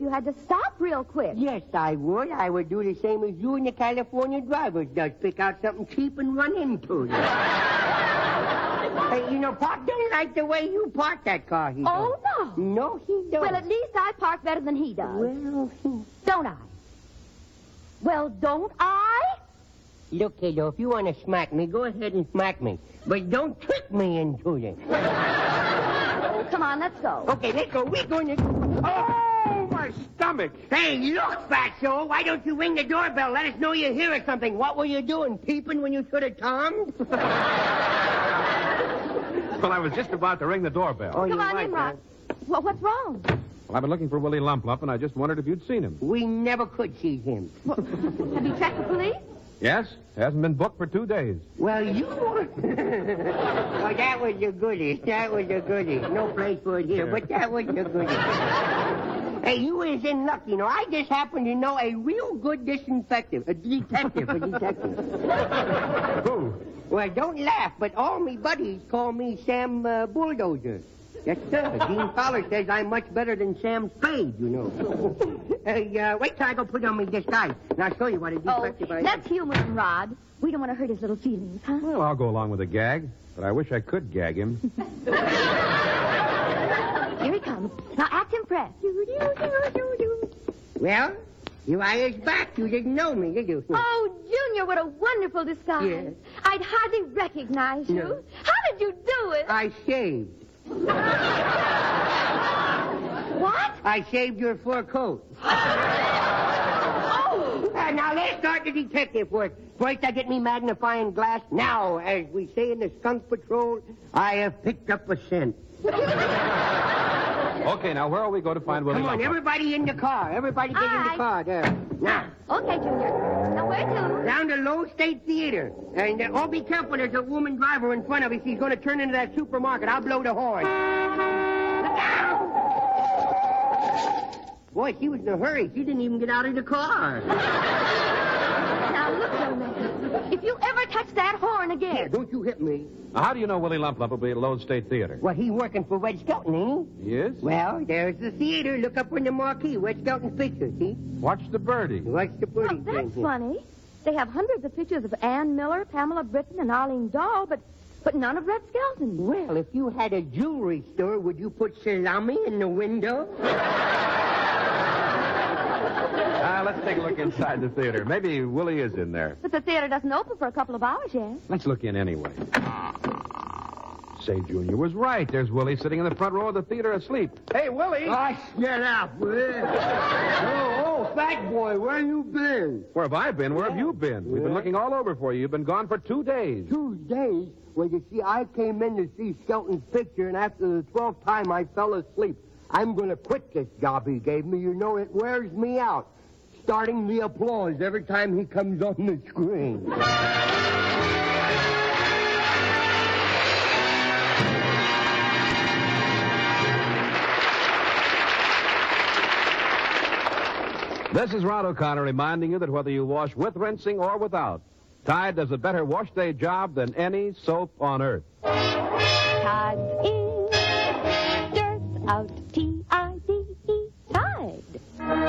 if you had to stop real quick. Yes, I would. I would do the same as you and the California drivers does. Pick out something cheap and run into it. Hey, Pop don't like the way you park that car. He Oh, don't. No, he don't. Well, at least I park better than he does. Well, Don't I? Well, don't I? Look, kiddo, if you want to smack me, go ahead and smack me. But don't trick me into it. Oh, come on, let's go. Okay, let's go. We're going to... Oh, my stomach. Hey, look, Fatso, why don't you ring the doorbell? Let us know you're here or something. What were you doing, peeping when you should have tommed? Well, I was just about to ring the doorbell. Oh, Come on right, in, Rod. Well, what's wrong? Well, I've been looking for Willie Lump Lump, and I just wondered if you'd seen him. We never could see him. Have you checked the police? Yes? Hasn't been booked for 2 days. Well, you... Oh, that was a goodie. That was a goodie. No place for it here, but that was a goodie. Hey, you is in luck, I just happen to know a real good detective. A detective. Who? Well, don't laugh, but all me buddies call me Sam Bulldozer. Yes, sir. Gene Fowler says I'm much better than Sam Spade, Hey, wait till I go put on my disguise, and I'll show you what a detective I am. Let's humor him, Rod. We don't want to hurt his little feelings, huh? Well, I'll go along with the gag, but I wish I could gag him. Here he comes. Now act impressed. Well, here I is back. You didn't know me, did you? Oh, Junior, what a wonderful disguise. Yes. I'd hardly recognize you. No. How did you do it? I shaved. What? I shaved your fur coat. Oh! Now, let's start the detective work. First, I get me magnifying glass. Now, as we say in the skunk patrol, I have picked up a scent. Okay, now where will we go to find Willie Come on, Lump Lump? everybody in the car. Everybody get All in the right. car. There. Now, Okay, Junior. Now where to? down to Low State Theater. And be careful. There's a woman driver in front of us. She's going to turn into that supermarket. I'll blow the horn. Look out! Boy, she was in a hurry. She didn't even get out of the car. Now look, young man. If you ever touch that horn Yeah, again. don't you hit me. Now, how do you know Willie Lump Lump will be at Lone State Theater? Well, he working for Red Skelton, ain't he? He is? Well, there's the theater. Look up in the marquee. Red Skelton picture, see? Watch the birdie. What's the Oh, pretty that's thing? funny. They have hundreds of pictures of Ann Miller, Pamela Britton, and Arlene Dahl, but none of Red Skelton. Well, if you had a jewelry store, would you put salami in the window? Let's take a look inside the theater. Maybe Willie is in there. But the theater doesn't open for a couple of hours yet. Let's look in anyway. Say, Junior was right. There's Willie sitting in the front row of the theater asleep. Hey, Willie! Oh, shut up, Will. Oh, fat boy, where you been? Where have I been? Where have you been? We've been looking all over for you. You've been gone for 2 days. 2 days? Well, you see, I came in to see Skelton's picture, and after the 12th time, I fell asleep. I'm going to quit this job he gave me. It wears me out. Starting the applause every time he comes on the screen. This is Rod O'Connor reminding you that whether you wash with rinsing or without, Tide does a better wash day job than any soap on earth. Tide's in, dirt out.